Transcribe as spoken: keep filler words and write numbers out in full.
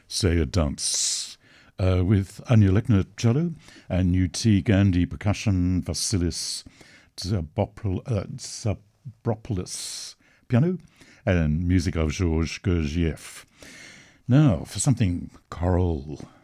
Say a Dance, uh, with Anya Lechner cello and U T Gandhi percussion, Vasilis Zabopoulos, uh, Zabropoulos piano, and music of Georges Gurdjieff. Now, for something choral,